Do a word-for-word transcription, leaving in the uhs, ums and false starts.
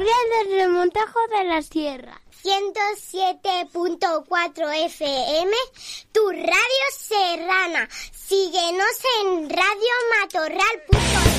Radio del Remontajo de la Sierra. ciento siete punto cuatro F M, tu radio serrana. Síguenos en radio matorral punto